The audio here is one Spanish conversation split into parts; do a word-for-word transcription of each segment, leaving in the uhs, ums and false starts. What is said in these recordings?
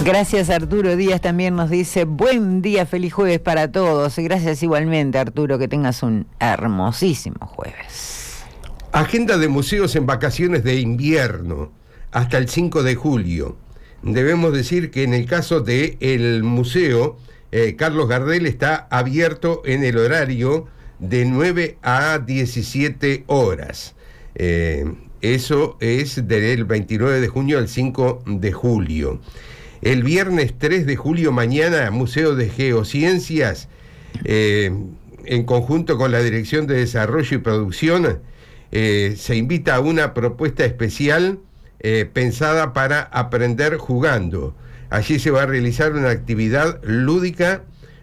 Gracias, Arturo Díaz también nos dice, buen día, feliz jueves para todos. Gracias igualmente, Arturo, que tengas un hermosísimo jueves. Agenda de museos en vacaciones de invierno hasta el cinco de julio. Debemos decir que en el caso del museo eh, Carlos Gardel está abierto en el horario de nueve a diecisiete horas. Eh, eso es del veintinueve de junio al cinco de julio. El viernes tres de julio, mañana, Museo de Geociencias, eh, en conjunto con la Dirección de Desarrollo y Producción, eh, se invita a una propuesta especial eh, pensada para aprender jugando. Allí se va a realizar una actividad lúdica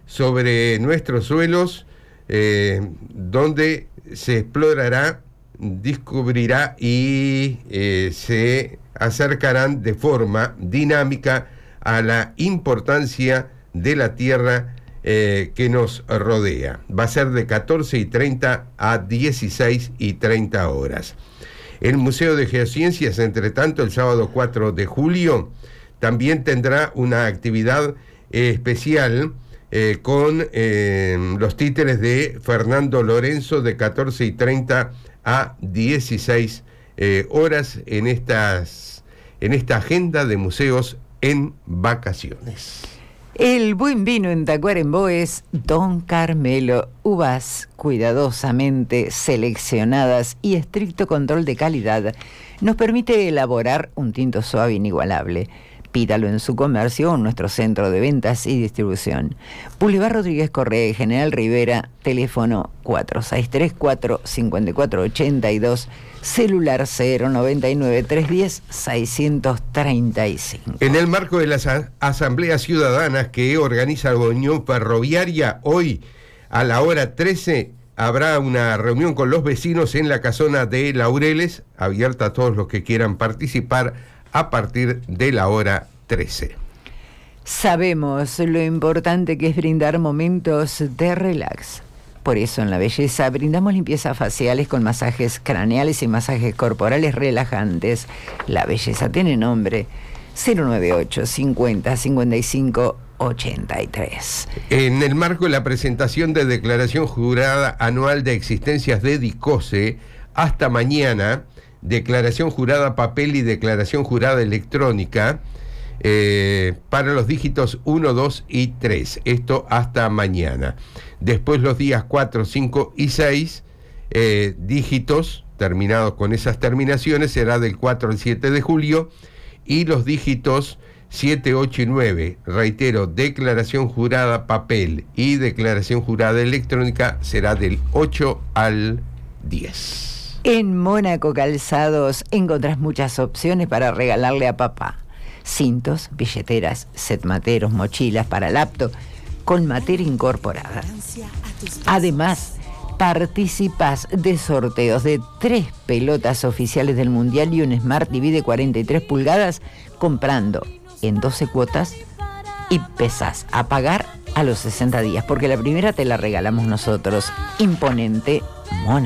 sobre nuestros suelos, eh, donde se explorará, descubrirá y eh, se acercarán de forma dinámica a la importancia de la tierra eh, que nos rodea. Va a ser de catorce y treinta a dieciséis y treinta horas. El Museo de Geociencias, entre tanto, el sábado cuatro de julio, también tendrá una actividad eh, especial eh, con eh, los títeres de Fernando Lorenzo de catorce y treinta a dieciséis eh, horas en, estas, en esta agenda de museos en vacaciones. El buen vino en Tacuarembó es Don Carmelo, uvas cuidadosamente seleccionadas y estricto control de calidad nos permite elaborar un tinto suave inigualable. Pídalo en su comercio o en nuestro centro de ventas y distribución. Boulevard Rodríguez Correa, General Rivera, teléfono cuatro seis tres cuatro, cinco cuatro ocho dos, celular cero noventa y nueve, trescientos diez, seiscientos treinta y cinco. En el marco de las asambleas ciudadanas que organiza la Unión Ferroviaria, hoy a la hora trece habrá una reunión con los vecinos en la casona de Laureles, abierta a todos los que quieran participar a partir de la hora trece. Sabemos lo importante que es brindar momentos de relax. Por eso en La Belleza brindamos limpiezas faciales con masajes craneales y masajes corporales relajantes. La Belleza tiene nombre. cero noventa y ocho, cincuenta, cincuenta y cinco, ochenta y tres. En el marco de la presentación de declaración jurada anual de existencias de DICOSE, hasta mañana, declaración jurada papel y declaración jurada electrónica eh, para los dígitos uno, dos y tres. Esto hasta mañana. Después los días cuatro, cinco y seis, eh, dígitos terminados con esas terminaciones, será del cuatro al siete de julio, y los dígitos siete, ocho y nueve, reitero, declaración jurada papel y declaración jurada electrónica, será del ocho al diez. En Mónaco Calzados encontrás muchas opciones para regalarle a papá. Cintos, billeteras, set materos, mochilas para laptop, con materia incorporada. Además, participás de sorteos de tres pelotas oficiales del Mundial y un Smart T V de cuarenta y tres pulgadas, comprando en doce cuotas y empezás a pagar a los sesenta días, porque la primera te la regalamos nosotros. Imponente Mónaco.